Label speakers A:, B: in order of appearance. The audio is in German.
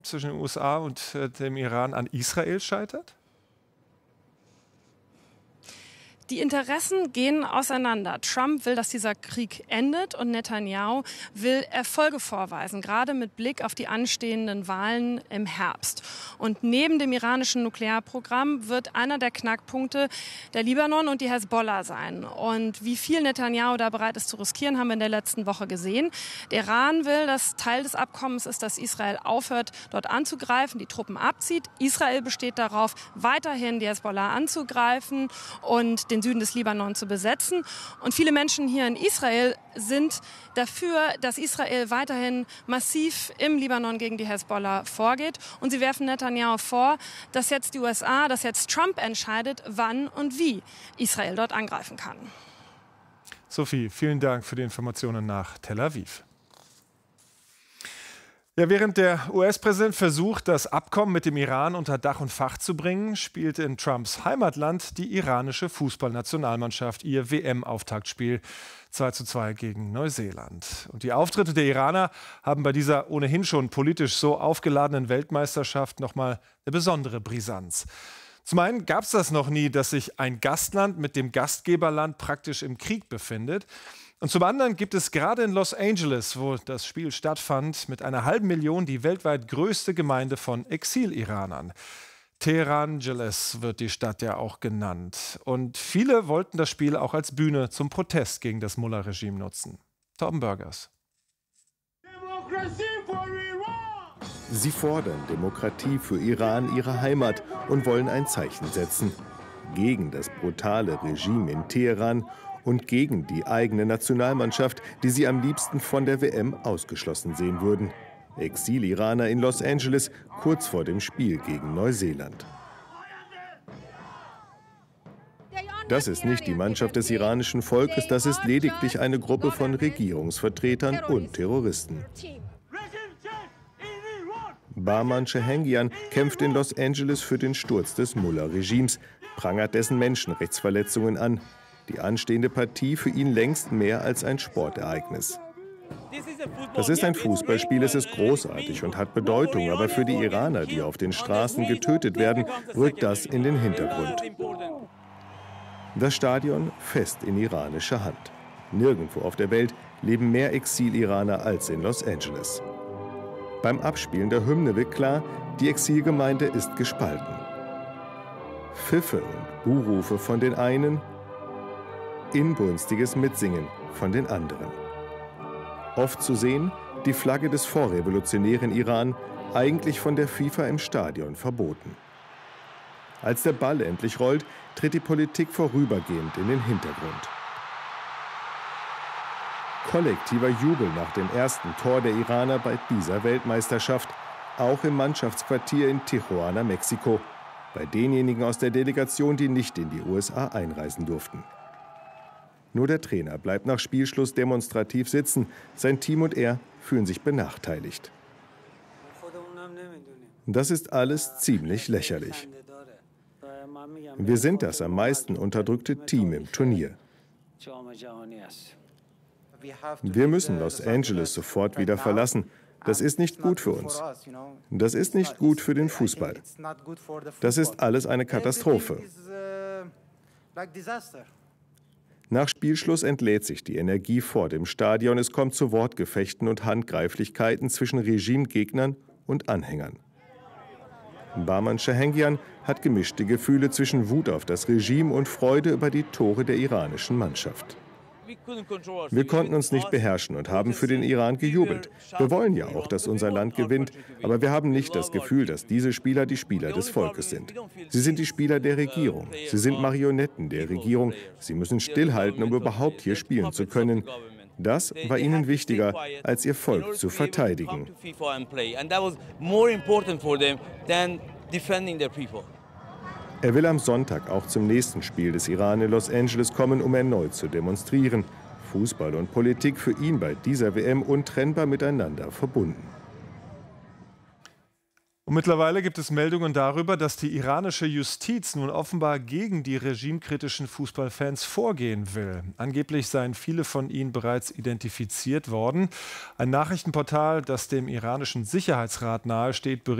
A: zwischen den USA und dem Iran an Israel scheitert?
B: Die Interessen gehen auseinander. Trump will, dass dieser Krieg endet und Netanyahu will Erfolge vorweisen, gerade mit Blick auf die anstehenden Wahlen im Herbst. Und neben dem iranischen Nuklearprogramm wird einer der Knackpunkte der Libanon und die Hezbollah sein. Und wie viel Netanyahu da bereit ist zu riskieren, haben wir in der letzten Woche gesehen. Der Iran will, dass Teil des Abkommens ist, dass Israel aufhört, dort anzugreifen, die Truppen abzieht. Israel besteht darauf, weiterhin die Hezbollah anzugreifen und den Süden des Libanon zu besetzen. Und viele Menschen hier in Israel sind dafür, dass Israel weiterhin massiv im Libanon gegen die Hezbollah vorgeht. Und sie werfen Netanyahu vor, dass jetzt die USA, dass jetzt Trump entscheidet, wann und wie Israel dort angreifen kann.
A: Sophie, vielen Dank für die Informationen nach Tel Aviv. Ja, während der US-Präsident versucht, das Abkommen mit dem Iran unter Dach und Fach zu bringen, spielt in Trumps Heimatland die iranische Fußballnationalmannschaft ihr WM-Auftaktspiel 2:2 gegen Neuseeland. Und die Auftritte der Iraner haben bei dieser ohnehin schon politisch so aufgeladenen Weltmeisterschaft nochmal eine besondere Brisanz. Zum einen gab es das noch nie, dass sich ein Gastland mit dem Gastgeberland praktisch im Krieg befindet. Und zum anderen gibt es gerade in Los Angeles, wo das Spiel stattfand, mit einer halben Million die weltweit größte Gemeinde von Exil-Iranern. Tehran-Jeles wird die Stadt ja auch genannt. Und viele wollten das Spiel auch als Bühne zum Protest gegen das Mullah-Regime nutzen. Torben Burgers.
C: Sie fordern Demokratie für Iran, ihre Heimat, und wollen ein Zeichen setzen. Gegen das brutale Regime in Teheran und gegen die eigene Nationalmannschaft, die sie am liebsten von der WM ausgeschlossen sehen würden. Exil-Iraner in Los Angeles kurz vor dem Spiel gegen Neuseeland. Das ist nicht die Mannschaft des iranischen Volkes, das ist lediglich eine Gruppe von Regierungsvertretern und Terroristen. Bahman Shahangian kämpft in Los Angeles für den Sturz des Mullah-Regimes, prangert dessen Menschenrechtsverletzungen an. Die anstehende Partie für ihn längst mehr als ein Sportereignis. Das ist ein Fußballspiel, es ist großartig und hat Bedeutung, aber für die Iraner, die auf den Straßen getötet werden, rückt das in den Hintergrund. Das Stadion fest in iranischer Hand. Nirgendwo auf der Welt leben mehr Exil-Iraner als in Los Angeles. Beim Abspielen der Hymne wird klar, die Exilgemeinde ist gespalten. Pfiffe und Buhrufe von den einen, inbrünstiges Mitsingen von den anderen. Oft zu sehen, die Flagge des vorrevolutionären Iran, eigentlich von der FIFA im Stadion verboten. Als der Ball endlich rollt, tritt die Politik vorübergehend in den Hintergrund. Kollektiver Jubel nach dem ersten Tor der Iraner bei dieser Weltmeisterschaft, auch im Mannschaftsquartier in Tijuana, Mexiko, bei denjenigen aus der Delegation, die nicht in die USA einreisen durften. Nur der Trainer bleibt nach Spielschluss demonstrativ sitzen. Sein Team und er fühlen sich benachteiligt. Das ist alles ziemlich lächerlich. Wir sind das am meisten unterdrückte Team im Turnier. Wir müssen Los Angeles sofort wieder verlassen. Das ist nicht gut für uns. Das ist nicht gut für den Fußball. Das ist alles eine Katastrophe. Nach Spielschluss entlädt sich die Energie vor dem Stadion. Es kommt zu Wortgefechten und Handgreiflichkeiten zwischen Regimegegnern und Anhängern. Bahman Shahangian hat gemischte Gefühle zwischen Wut auf das Regime und Freude über die Tore der iranischen Mannschaft. Wir konnten uns nicht beherrschen und haben für den Iran gejubelt. Wir wollen ja auch, dass unser Land gewinnt, aber wir haben nicht das Gefühl, dass diese Spieler die Spieler des Volkes sind. Sie sind die Spieler der Regierung. Sie sind Marionetten der Regierung. Sie müssen stillhalten, um überhaupt hier spielen zu können. Das war ihnen wichtiger, als ihr Volk zu verteidigen. Er will am Sonntag auch zum nächsten Spiel des Iran in Los Angeles kommen, um erneut zu demonstrieren. Fußball und Politik für ihn bei dieser WM untrennbar miteinander verbunden.
A: Und mittlerweile gibt es Meldungen darüber, dass die iranische Justiz nun offenbar gegen die regimekritischen Fußballfans vorgehen will. Angeblich seien viele von ihnen bereits identifiziert worden. Ein Nachrichtenportal, das dem iranischen Sicherheitsrat nahesteht, berichtet,